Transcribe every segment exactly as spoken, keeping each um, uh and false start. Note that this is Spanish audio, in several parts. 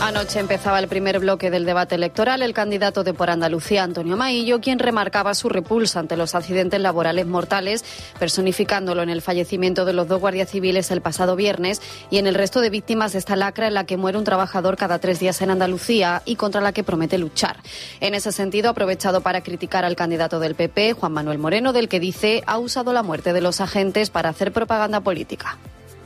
Anoche empezaba el primer bloque del debate electoral. El candidato de Por Andalucía, Antonio Maillo, quien remarcaba su repulsa ante los accidentes laborales mortales, personificándolo en el fallecimiento de los dos guardias civiles el pasado viernes y en el resto de víctimas de esta lacra en la que muere un trabajador cada tres días en Andalucía y contra la que promete luchar. En ese sentido, ha aprovechado para criticar al candidato del P P, Juan Manuel Moreno, del que dice ha usado la muerte de los agentes para hacer propaganda política.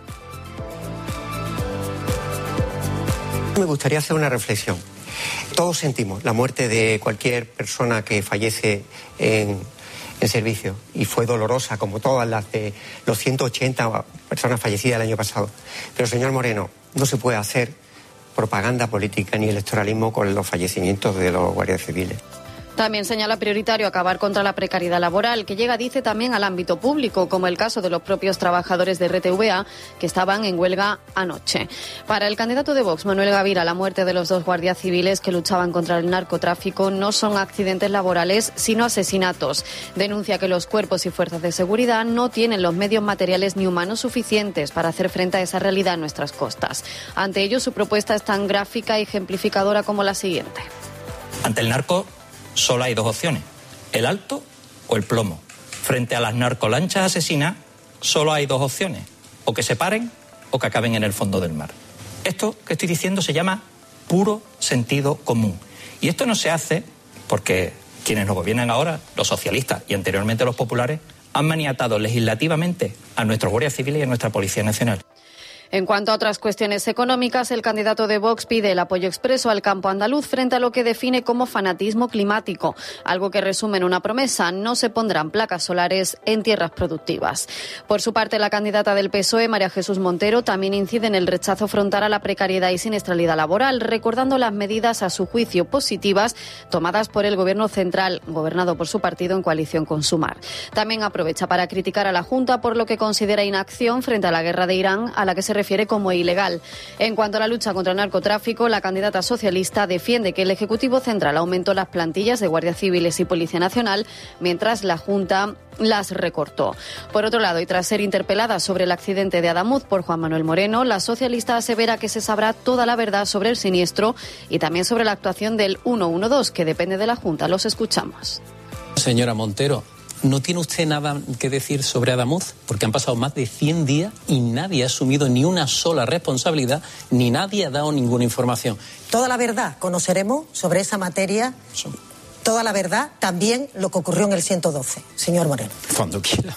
Me gustaría hacer una reflexión. Todos sentimos la muerte de cualquier persona que fallece en, en servicio y fue dolorosa como todas las de los ciento ochenta personas fallecidas el año pasado. Pero, señor Moreno, no se puede hacer propaganda política ni electoralismo con los fallecimientos de los guardias civiles. También señala prioritario acabar contra la precariedad laboral, que llega, dice, también al ámbito público, como el caso de los propios trabajadores de R T V A que estaban en huelga anoche. Para el candidato de Vox, Manuel Gavira, la muerte de los dos guardias civiles que luchaban contra el narcotráfico no son accidentes laborales, sino asesinatos. Denuncia que los cuerpos y fuerzas de seguridad no tienen los medios materiales ni humanos suficientes para hacer frente a esa realidad en nuestras costas. Ante ello, su propuesta es tan gráfica y ejemplificadora como la siguiente. Ante el narco solo hay dos opciones, el alto o el plomo. Frente a las narcolanchas asesinas, solo hay dos opciones, o que se paren o que acaben en el fondo del mar. Esto que estoy diciendo se llama puro sentido común. Y esto no se hace porque quienes nos gobiernan ahora, los socialistas y anteriormente los populares, han maniatado legislativamente a nuestros guardias civiles y a nuestra Policía Nacional. En cuanto a otras cuestiones económicas, el candidato de Vox pide el apoyo expreso al campo andaluz frente a lo que define como fanatismo climático, algo que resume en una promesa: no se pondrán placas solares en tierras productivas. Por su parte, la candidata del P S O E, María Jesús Montero, también incide en el rechazo frontal a la precariedad y siniestralidad laboral, recordando las medidas, a su juicio, positivas tomadas por el Gobierno central, gobernado por su partido en coalición con Sumar. También aprovecha para criticar a la Junta por lo que considera inacción frente a la guerra de Irán, a la que se refiere como ilegal. En cuanto a la lucha contra el narcotráfico, la candidata socialista defiende que el Ejecutivo Central aumentó las plantillas de guardias civiles y Policía Nacional, mientras la Junta las recortó. Por otro lado, y tras ser interpelada sobre el accidente de Adamuz por Juan Manuel Moreno, la socialista asevera que se sabrá toda la verdad sobre el siniestro y también sobre la actuación del ciento doce, que depende de la Junta. Los escuchamos. Señora Montero, ¿no tiene usted nada que decir sobre Adamuz? Porque han pasado más de cien días y nadie ha asumido ni una sola responsabilidad, ni nadie ha dado ninguna información. Toda la verdad conoceremos sobre esa materia, toda la verdad, también lo que ocurrió en el ciento doce, señor Moreno. Cuando quiera.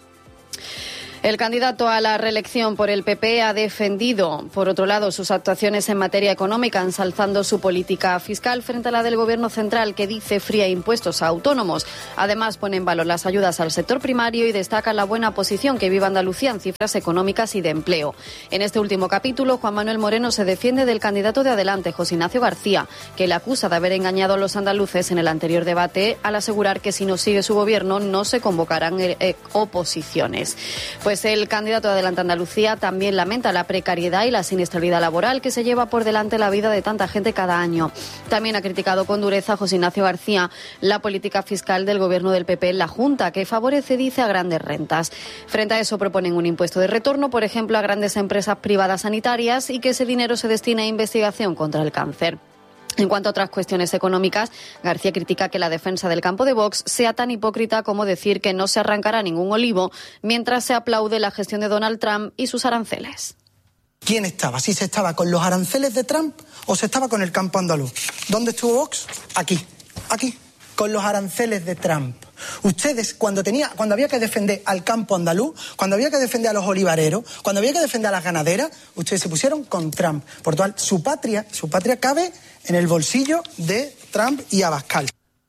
El candidato a la reelección por el P P ha defendido, por otro lado, sus actuaciones en materia económica, ensalzando su política fiscal frente a la del Gobierno central, que dice fría impuestos a autónomos. Además, pone en valor las ayudas al sector primario y destaca la buena posición que vive Andalucía en cifras económicas y de empleo. En este último capítulo, Juan Manuel Moreno se defiende del candidato de Adelante, José Ignacio García, que le acusa de haber engañado a los andaluces en el anterior debate al asegurar que si no sigue su gobierno no se convocarán eh, oposiciones. Pues Pues el candidato de Adelante Andalucía también lamenta la precariedad y la siniestralidad laboral que se lleva por delante la vida de tanta gente cada año. También ha criticado con dureza José Ignacio García la política fiscal del gobierno del P P en la Junta, que favorece, dice, a grandes rentas. Frente a eso proponen un impuesto de retorno, por ejemplo, a grandes empresas privadas sanitarias, y que ese dinero se destine a investigación contra el cáncer. En cuanto a otras cuestiones económicas, García critica que la defensa del campo de Vox sea tan hipócrita como decir que no se arrancará ningún olivo mientras se aplaude la gestión de Donald Trump y sus aranceles. ¿Quién estaba? ¿Si se estaba con los aranceles de Trump o se estaba con el campo andaluz? ¿Dónde estuvo Vox? Aquí, aquí, con los aranceles de Trump. Ustedes, cuando tenía, cuando había que defender al campo andaluz, cuando había que defender a los olivareros, cuando había que defender a las ganaderas, ustedes se pusieron con Trump. Por lo tanto, su patria, su patria cabe en el bolsillo de Trump y Abascal.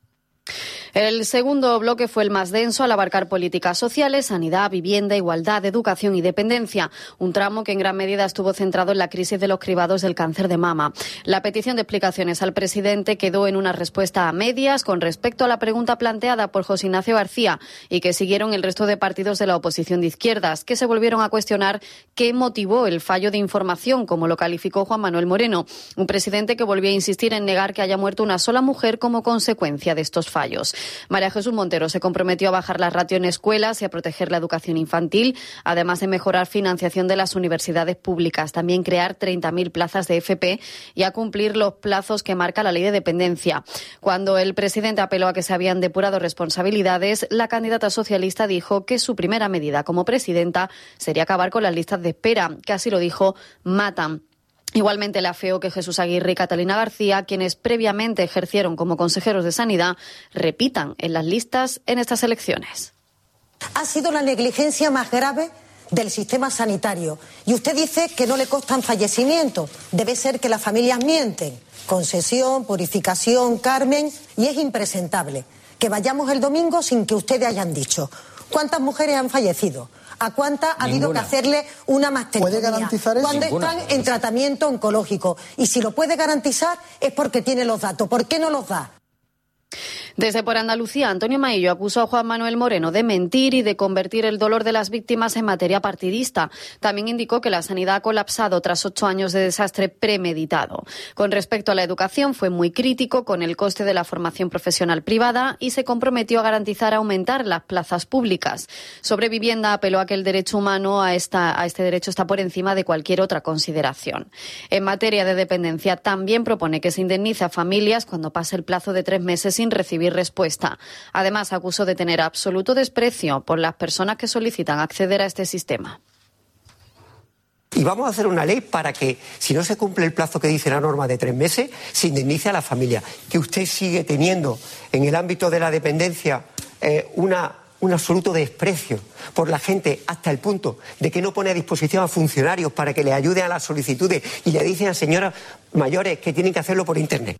El segundo bloque fue el más denso al abarcar políticas sociales, sanidad, vivienda, igualdad, educación y dependencia. Un tramo que en gran medida estuvo centrado en la crisis de los cribados del cáncer de mama. La petición de explicaciones al presidente quedó en una respuesta a medias con respecto a la pregunta planteada por José Ignacio García y que siguieron el resto de partidos de la oposición de izquierdas, que se volvieron a cuestionar qué motivó el fallo de información, como lo calificó Juan Manuel Moreno. Un presidente que volvió a insistir en negar que haya muerto una sola mujer como consecuencia de estos fallos. María Jesús Montero se comprometió a bajar la ratio en escuelas y a proteger la educación infantil, además de mejorar financiación de las universidades públicas, también crear treinta mil plazas de F P y a cumplir los plazos que marca la ley de dependencia. Cuando el presidente apeló a que se habían depurado responsabilidades, la candidata socialista dijo que su primera medida como presidenta sería acabar con las listas de espera, que así lo dijo, matan. Igualmente le afeó que Jesús Aguirre y Catalina García, quienes previamente ejercieron como consejeros de Sanidad, repitan en las listas en estas elecciones. Ha sido la negligencia más grave del sistema sanitario. Y usted dice que no le constan fallecimientos. Debe ser que las familias mienten. Concesión, Purificación, Carmen. Y es impresentable que vayamos el domingo sin que ustedes hayan dicho cuántas mujeres han fallecido, a cuántas ha habido que hacerle una mastectomía, ¿puede garantizar eso? cuándo están en tratamiento oncológico. Y si lo puede garantizar es porque tiene los datos. ¿Por qué no los da? Desde Por Andalucía, Antonio Maillo acusó a Juan Manuel Moreno de mentir y de convertir el dolor de las víctimas en materia partidista. También indicó que la sanidad ha colapsado tras ocho años de desastre premeditado. Con respecto a la educación, fue muy crítico con el coste de la formación profesional privada y se comprometió a garantizar aumentar las plazas públicas. Sobre vivienda, apeló a que el derecho humano a, esta, a este derecho está por encima de cualquier otra consideración. En materia de dependencia, también propone que se indemnice a familias cuando pase el plazo de tres meses sin recibir respuesta. Además, acusó de tener absoluto desprecio por las personas que solicitan acceder a este sistema. Y vamos a hacer una ley para que, si no se cumple el plazo que dice la norma de tres meses, se indemnice a la familia. Que usted sigue teniendo en el ámbito de la dependencia eh, una, un absoluto desprecio por la gente, hasta el punto de que no pone a disposición a funcionarios para que le ayuden a las solicitudes y le dicen a señoras mayores que tienen que hacerlo por Internet.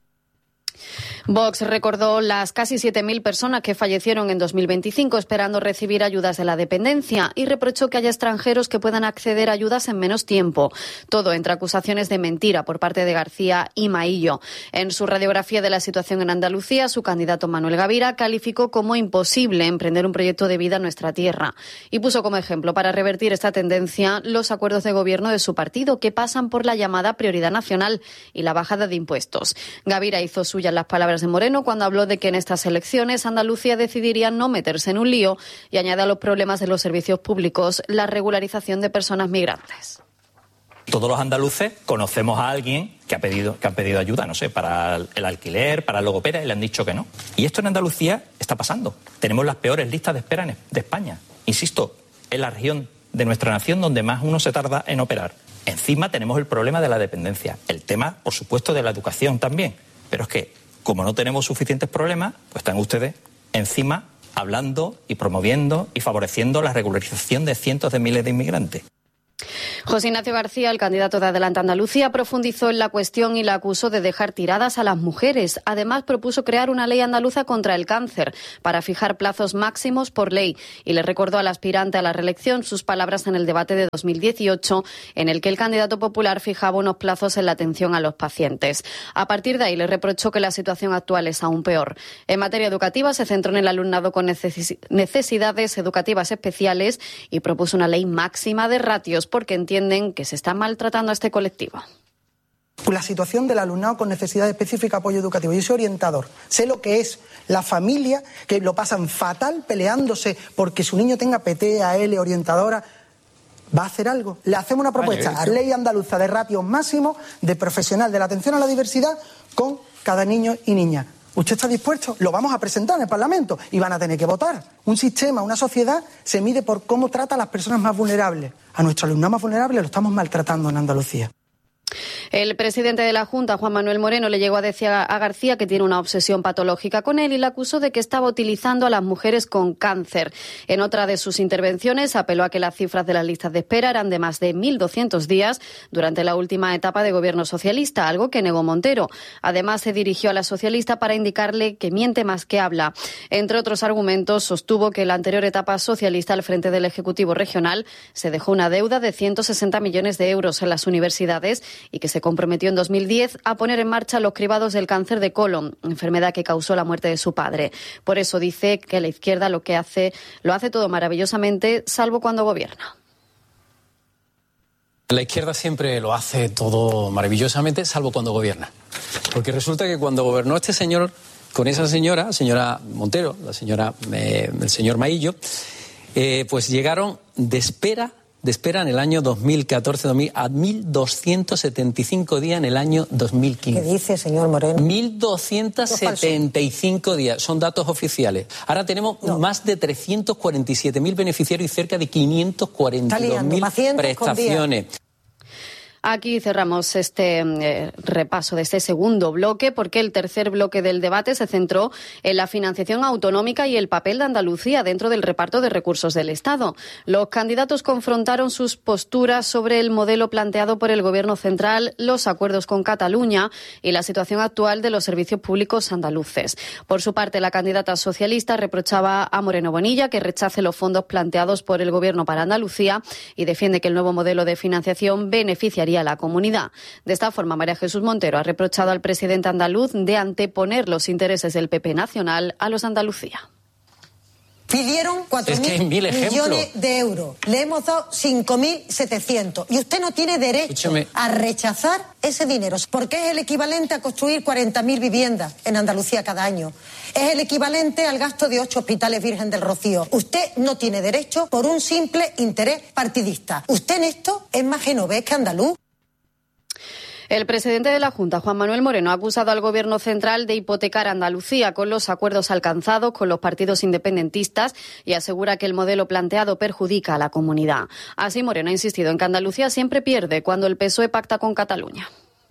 Vox recordó las casi siete mil personas que fallecieron en dos mil veinticinco esperando recibir ayudas de la dependencia y reprochó que haya extranjeros que puedan acceder a ayudas en menos tiempo. Todo entre acusaciones de mentira por parte de García y Maillo. En su radiografía de la situación en Andalucía, su candidato Manuel Gavira calificó como imposible emprender un proyecto de vida en nuestra tierra y puso como ejemplo para revertir esta tendencia los acuerdos de gobierno de su partido que pasan por la llamada prioridad nacional y la bajada de impuestos. Gavira hizo suyas las palabras de Moreno cuando habló de que en estas elecciones Andalucía decidiría no meterse en un lío y añade a los problemas de los servicios públicos la regularización de personas migrantes. Todos los andaluces conocemos a alguien que ha pedido, que ha pedido ayuda, no sé, para el alquiler, para el logopeda, y le han dicho que no. Y esto en Andalucía está pasando. Tenemos las peores listas de espera de España. Insisto, es la región de nuestra nación donde más uno se tarda en operar. Encima tenemos el problema de la dependencia, el tema, por supuesto, de la educación también. Pero es que como no tenemos suficientes problemas, pues están ustedes encima hablando y promoviendo y favoreciendo la regularización de cientos de miles de inmigrantes. José Ignacio García, el candidato de Adelante Andalucía, profundizó en la cuestión y la acusó de dejar tiradas a las mujeres. Además, propuso crear una ley andaluza contra el cáncer para fijar plazos máximos por ley y le recordó al aspirante a la reelección sus palabras en el debate de dos mil dieciocho, en el que el candidato popular fijaba unos plazos en la atención a los pacientes. A partir de ahí, le reprochó que la situación actual es aún peor. En materia educativa, se centró en el alumnado con necesidades educativas especiales y propuso una ley máxima de ratios porque entienden que se está maltratando a este colectivo. La situación del alumnado con necesidad específica de apoyo educativo. Yo soy orientador, sé lo que es la familia, que lo pasan fatal peleándose porque su niño tenga P T, A L, orientadora. ¿Va a hacer algo? Le hacemos una propuesta a ley andaluza de ratios máximos de profesional de la atención a la diversidad con cada niño y niña. ¿Usted está dispuesto? Lo vamos a presentar en el Parlamento y van a tener que votar. Un sistema, una sociedad se mide por cómo trata a las personas más vulnerables. A nuestro alumnado más vulnerable lo estamos maltratando en Andalucía. El presidente de la Junta, Juan Manuel Moreno, le llegó a decir a García que tiene una obsesión patológica con él y le acusó de que estaba utilizando a las mujeres con cáncer. En otra de sus intervenciones apeló a que las cifras de las listas de espera eran de más de mil doscientos días durante la última etapa de gobierno socialista, algo que negó Montero. Además, se dirigió a la socialista para indicarle que miente más que habla. Entre otros argumentos, sostuvo que en la anterior etapa socialista al frente del Ejecutivo Regional se dejó una deuda de ciento sesenta millones de euros en las universidades y que se comprometió en dos mil diez a poner en marcha los cribados del cáncer de colon, enfermedad que causó la muerte de su padre. Por eso dice que la izquierda lo que hace, lo hace todo maravillosamente, salvo cuando gobierna. La izquierda siempre lo hace todo maravillosamente, salvo cuando gobierna. Porque resulta que cuando gobernó este señor, con esa señora, señora Montero, la señora, eh, el señor Maillo, eh, pues llegaron de espera, de espera en el año dos mil catorce a mil doscientos setenta y cinco días en el año dos mil quince. ¿Qué dice, señor Moreno? mil doscientos setenta y cinco días, son datos oficiales. Ahora tenemos no. más de trescientos cuarenta y siete mil beneficiarios y cerca de quinientos cuarenta y dos mil prestaciones. Aquí cerramos este eh, repaso de este segundo bloque, porque el tercer bloque del debate se centró en la financiación autonómica y el papel de Andalucía dentro del reparto de recursos del Estado. Los candidatos confrontaron sus posturas sobre el modelo planteado por el Gobierno central, los acuerdos con Cataluña y la situación actual de los servicios públicos andaluces. Por su parte, la candidata socialista reprochaba a Moreno Bonilla que rechace los fondos planteados por el Gobierno para Andalucía y defiende que el nuevo modelo de financiación beneficiaría a la comunidad. De esta forma, María Jesús Montero ha reprochado al presidente andaluz de anteponer los intereses del P P nacional a los de Andalucía. Pidieron cuatro mil millones de euros. Le hemos dado cinco mil setecientos. Y usted no tiene derecho Escúchame. a rechazar ese dinero, porque es el equivalente a construir cuarenta mil viviendas en Andalucía cada año. Es el equivalente al gasto de ocho hospitales Virgen del Rocío. Usted no tiene derecho por un simple interés partidista. Usted en esto es más genovés que andaluz. El presidente de la Junta, Juan Manuel Moreno, ha acusado al Gobierno central de hipotecar a Andalucía con los acuerdos alcanzados con los partidos independentistas y asegura que el modelo planteado perjudica a la comunidad. Así, Moreno ha insistido en que Andalucía siempre pierde cuando el P S O E pacta con Cataluña.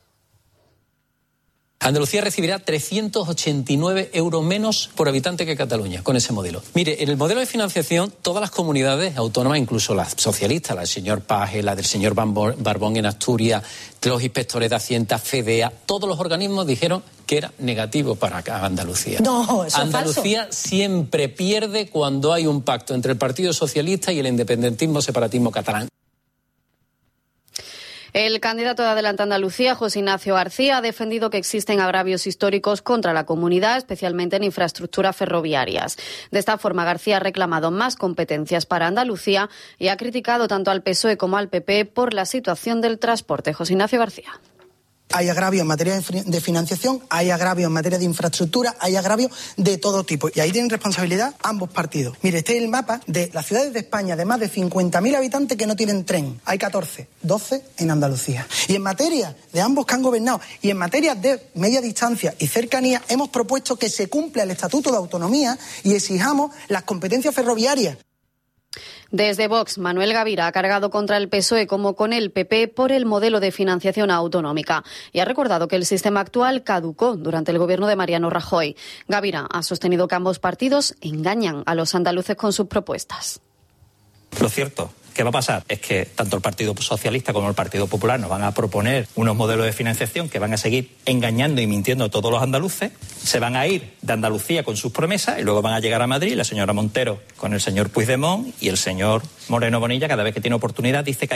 Andalucía recibirá trescientos ochenta y nueve euros menos por habitante que Cataluña con ese modelo. Mire, en el modelo de financiación, todas las comunidades autónomas, incluso las socialistas, la del señor Paje, la del señor Barbón en Asturias, los inspectores de Hacienda, FEDEA, todos los organismos dijeron que era negativo para Andalucía. No, eso Andalucía es falso. Siempre pierde cuando hay un pacto entre el Partido Socialista y el independentismo separatismo catalán. El candidato de Adelante Andalucía, José Ignacio García, ha defendido que existen agravios históricos contra la comunidad, especialmente en infraestructuras ferroviarias. De esta forma, García ha reclamado más competencias para Andalucía y ha criticado tanto al P S O E como al P P por la situación del transporte. José Ignacio García. Hay agravio en materia de financiación, hay agravio en materia de infraestructura, hay agravio de todo tipo. Y ahí tienen responsabilidad ambos partidos. Mire, este es el mapa de las ciudades de España de más de cincuenta mil habitantes que no tienen tren. Hay catorce, doce en Andalucía. Y en materia de ambos que han gobernado y en materia de media distancia y cercanía, hemos propuesto que se cumpla el Estatuto de Autonomía y exijamos las competencias ferroviarias. Desde Vox, Manuel Gavira ha cargado contra el P S O E como con el P P por el modelo de financiación autonómica y ha recordado que el sistema actual caducó durante el gobierno de Mariano Rajoy. Gavira ha sostenido que ambos partidos engañan a los andaluces con sus propuestas. Lo cierto que va a pasar es que tanto el Partido Socialista como el Partido Popular nos van a proponer unos modelos de financiación que van a seguir engañando y mintiendo a todos los andaluces, se van a ir de Andalucía con sus promesas y luego van a llegar a Madrid la señora Montero con el señor Puigdemont y el señor Moreno Bonilla, cada vez que tiene oportunidad, dice que hay